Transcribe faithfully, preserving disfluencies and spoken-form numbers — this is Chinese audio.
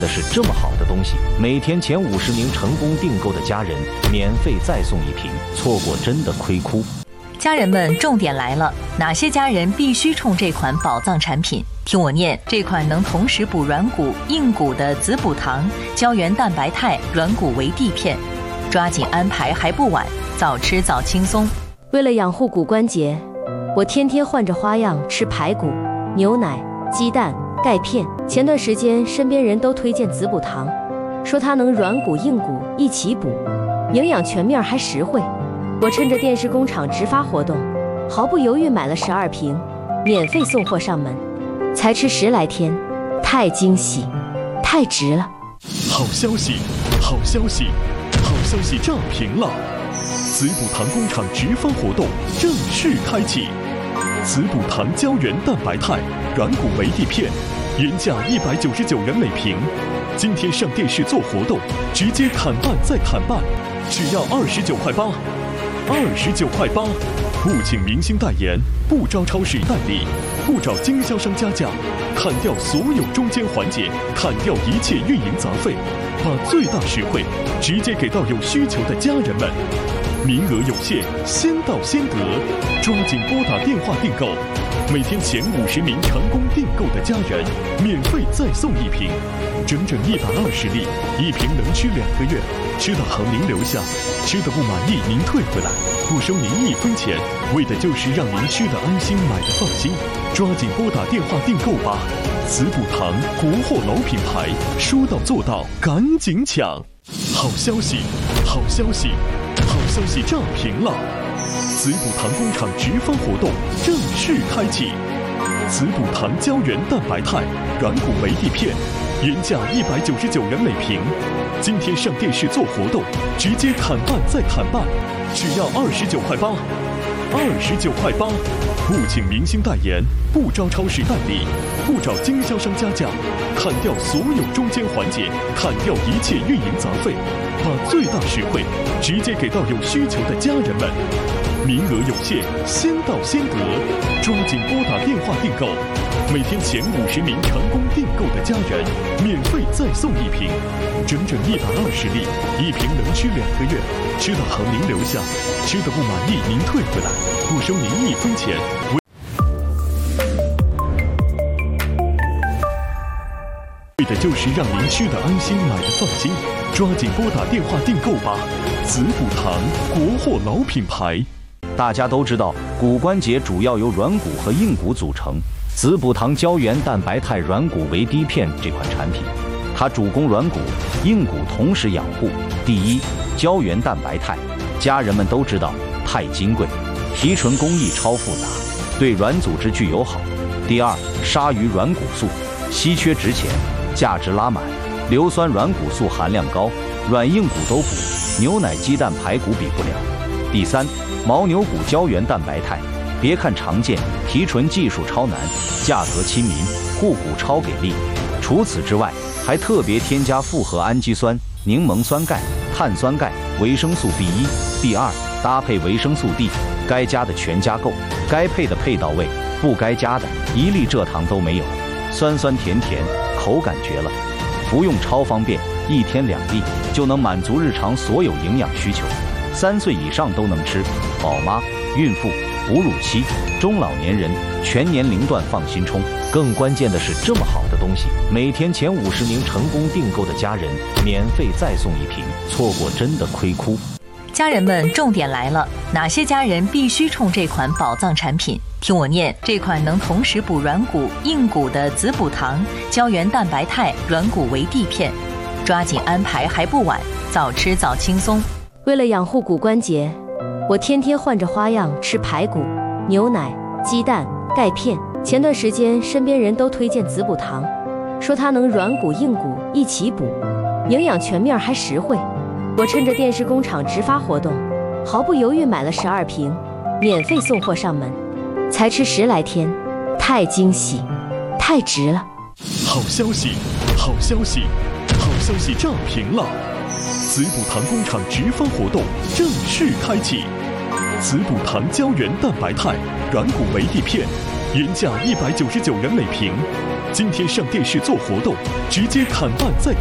的是这么好的东西，每天前五十名成功订购的家人免费再送一瓶，错过真的亏哭。 家人们，重点来了，哪些家人必须冲这款宝藏产品？听我念，这款能同时补软骨、硬骨的子补糖胶原蛋白肽软骨维 D 片，抓紧安排还不晚，早吃早轻松。 为了养护骨关节，我天天换着花样吃排骨、牛奶、鸡蛋、钙片。前段时间身边人都推荐子补糖，说它能软骨硬骨一起补，营养全面还实惠。我趁着电视工厂直发活动，毫不犹豫买了十二瓶，免费送货上门，才吃十来天，太惊喜，太值了！ 好消息，好消息，好消息炸屏了！子补糖工厂直发活动正式开启，子补糖胶原蛋白肽软骨维 D 片，原价一百九十九元每瓶，今天上电视做活动，直接砍半再砍半，只要二十九块八，二十九块八，不请明星代言，不招超市代理，不找经销商加价，砍掉所有中间环节，砍掉一切运营杂费，把最大实惠直接给到有需求的家人们。名额有限，先到先得，抓紧拨打电话订购。每天前五十名成功订购的家人，免费再送一瓶，整整一百二十粒，一瓶能吃两个月，吃到行您留下，吃的不满意您退回来，不收您一分钱，为的就是让您吃的安心，买的放心。抓紧拨打电话订购吧！子补糖国货老品牌，说到做到，赶紧抢！好消息，好消息！好消息炸屏了！子补糖工厂直发活动正式开启，子补糖胶原蛋白肽软骨维 D 片，原价一百九十九元每瓶，今天上电视做活动，直接砍半再砍半，只要二十九块八，二十九块八，不请明星代言，不招超市代理，不找经销商加价，砍掉所有中间环节，砍掉一切运营杂费，把最大实惠直接给到有需求的家人们。名额有限，先到先得，抓紧拨打电话订购。每天前五十名成功订购的家人，免费再送一瓶，整整一百二十粒，一瓶能吃两个月，吃到行您留下，吃的不满意您退回来，不收您一分钱。为的就是让您吃的安心，买的放心，抓紧拨打电话订购吧！子补糖国货老品牌。 大家都知道，骨关节主要由软骨和硬骨组成。子补糖胶原蛋白肽软骨维 D 片这款产品，它主攻软骨、硬骨同时养护。第一，胶原蛋白肽，家人们都知道太金贵，提纯工艺超复杂，对软组织具友好。第二，鲨鱼软骨素，稀缺值钱，价值拉满，硫酸软骨素含量高，软硬骨都补，牛奶、鸡蛋、排骨比不了。第三，牦牛骨胶原蛋白肽，别看常见，提纯技术超难，价格亲民，护骨超给力。除此之外，还特别添加复合氨基酸、柠檬酸钙、碳酸钙、维生素 B 一、B 二，搭配维生素 D， 该加的全加够，该配的配到位，不该加的一粒蔗糖都没有，酸酸甜甜，口感绝了。服用超方便，一天两粒就能满足日常所有营养需求，三岁以上都能吃，宝妈、孕妇、哺乳期、中老年人全年龄段放心冲。更关键的是，这么好的东西，每天前五十名成功订购的家人免费再送一瓶，错过真的亏哭。 家人们，重点来了，哪些家人必须冲这款宝藏产品？听我念，这款能同时补软骨、硬骨的子补糖胶原蛋白肽软骨维 D 片，抓紧安排还不晚，早吃早轻松。 为了养护骨关节，我天天换着花样吃排骨、牛奶、鸡蛋、钙片。前段时间身边人都推荐子补糖，说它能软骨硬骨一起补，营养全面还实惠。我趁着电视工厂直发活动，毫不犹豫买了十二瓶，免费送货上门，才吃十来天，太惊喜，太值了！ 好消息，好消息，好消息炸屏了！子补糖工厂直发活动正式开启，子补糖胶原蛋白肽软骨维 D 片，原价一百九十九元每瓶， 今天上电视做活动，直接砍半再